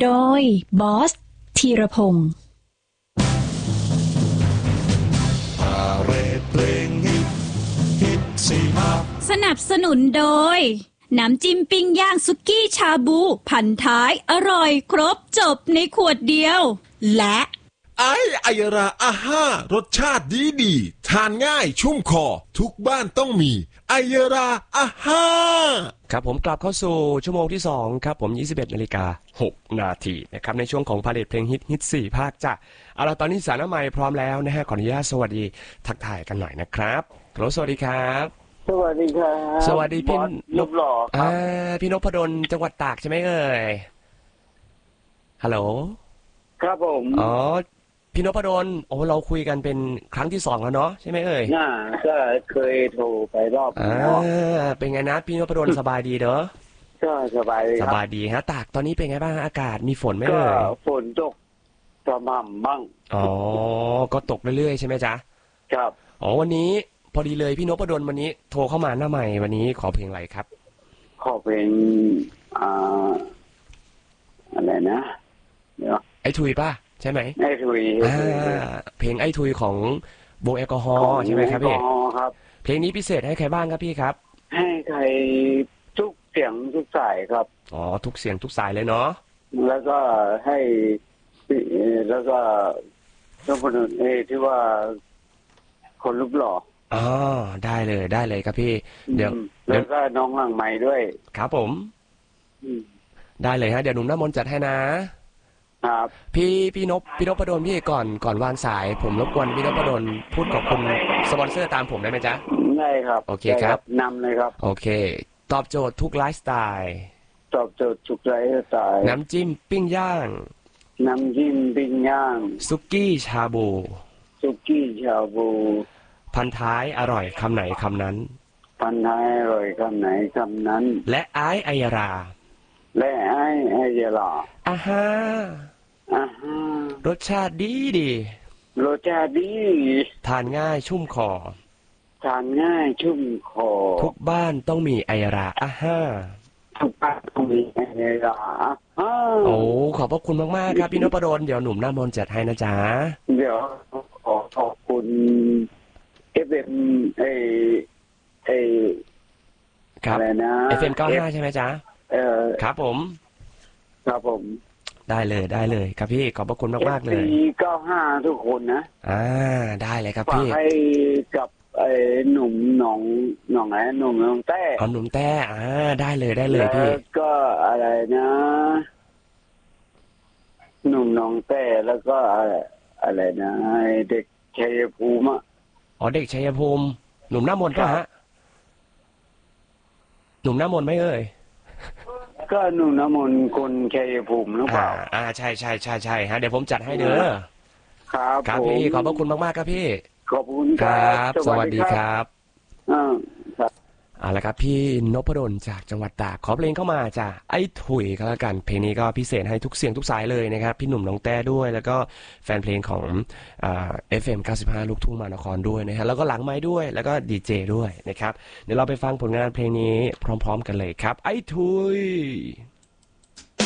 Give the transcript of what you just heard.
โดยบอสธีรพงศ์สนับสนุนโดยน้ำจิ้มปิ้งย่างสุกี้ชาบูพันท้ายอร่อยครบจบในขวดเดียวและไอยราอาห้ารสชาติดีทานง่ายชุ่มคอทุกบ้านต้องมีไอยราอาห้าครับผมกลับเข้าสู่ชั่วโมงที่2ครับผม 21:06 นาทีนะครับในช่วงของพาเลทเพลงฮิต4ภาคจ้ะเอาล่ะตอนนี้สารใหม่พร้อมแล้วนะฮะขออนุญาตสวัสดีทักทายกันหน่อยนะครับฮัลโหลสวัสดีครับสวัสดีครับสวัสดีพี่นพหล่อครับพี่นพดลจังหวัดตากใช่ไหมเอ่ยฮัลโหลครับผมอ๋อพี่นพดลโอ้เราคุยกันเป็นครั้งที่2แล้วเนาะใช่ไหมเอ่ยก็เคยโทรไปรอบเป็นไงนะพี่นพดลสบายดีเด้อก็สบายดีสบายดีฮะตากตอนนี้เป็นไงบ้างอากาศมีฝนไหมเอ่ยฝนตกประมาณบ้างอ๋อก็ตกเรื่อยๆใช่ไหมจ๊ะครับอ๋อวันนี้พอดีเลยพี่นพดลวันนี้โทรเข้ามาหน้าใหม่วันนี้ขอเพลงอะไรครับขอเพลงอะไรนะเดี๋ยวไอ้ทุยป่ะใช่ไหมไอ้ทุยเพลงไอ้ทุยของโบแอลกอฮอล์ใช่ไหมครับพี่ครับเพลงนี้พิเศษให้ใครบ้างครับพี่ครับให้ใครทุกเสียงทุกสายครับอ๋อทุกเสียงทุกสายเลยเนาะแล้วก็ให้แล้วก็ต้องคนที่ว่าคนรูปหล่ออ๋อได้เลยครับพี่เดี๋ยวแล้วก็น้องหลังใหม่ด้วยครับผมได้เลยฮะเดี๋ยวหนุ่มน้ำมนต์จัดให้นะครับพี่นพดลพี่ก่อนวางสายผมรบกวนพี่นพดลพูดขอบคุณสปอนเซอร์ตามผมได้ไหมจ๊ะได้ครับโอเคครับนำเลยครับโอเคตอบโจทย์ทุกไลฟ์สไตล์ตอบโจทย์ทุกไลฟ์สไตล์น้ำจิ้มปิ้งย่างน้ำจิ้มปิ้งย่างสุกี้ชาบูพันท้ายอร่อยคำไหนคำนั้นพันท้ายอร่อยคำไหนคำนั้นและไอยรารอาฮารสชาติดีทานง่ายชุ่มคอทุกบ้านต้องมีไอราอาฮาทุกบ้านต้องมีไอราโอ้ขอบพระคุณมากๆครับพี่นพดลเดี๋ยวหนุ่มหน้ามนต์จัดให้นะจ๊ะเดี๋ยวขอบคุณFM อะไรนะ FM 95ใช่ไหมจ๊ะครับผมได้เลยครับพี่ขอบพระคุณมากๆเลย 95ทุกคนนะได้เลยครับพี่ฝากให้กับหนุ่มหนองแต้หนุ่มแต้ได้เลยพี่แล้วก็อะไรนะหนุ่มหนองแต้แล้วก็อะไรนะเด็กชัยภูมิเด็กชัยภูมิหนุ่มหน้ามนต์ป่ะฮะหนุ่มหน้ามนต์ไหมเอ่ยก็หนุ่มน้ำมนต์คนชัยภูมิหรือเปล่าใช่ฮะเดี๋ยวผมจัดให้เด้อครับพี่ขอบพระคุณมากๆครับพี่ขอบคุณครับสวัสดีครับเอาละครับพี่นพดลจากจังหวัดตากขอเพลงเข้ามาจากไอ้ถุยก็แล้วกันเพลงนี้ก็พิเศษให้ทุกเสียงทุกสายเลยนะครับพี่หนุ่มน้องแต้ด้วยแล้วก็แฟนเพลงของFM 95ลูกทุ่งมานครด้วยนะฮะแล้วก็หลังไม้ด้วยแล้วก็ดีเจด้วยนะครับเดี๋ยวเราไปฟังผลงานเพลงนี้พร้อมๆกันเลยครับไอ้ถุย